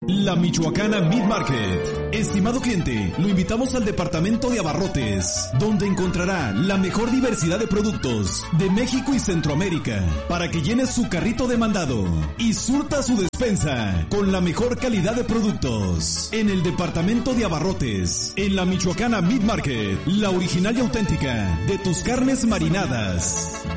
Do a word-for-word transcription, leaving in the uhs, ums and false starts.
La Michoacana Meat Market. Estimado cliente, lo invitamos al departamento de abarrotes, donde encontrará la mejor diversidad de productos de México y Centroamérica, para que llene su carrito de mandado y surta su despensa con la mejor calidad de productos. En el departamento de abarrotes, en la Michoacana Meat Market, la original y auténtica de tus carnes marinadas.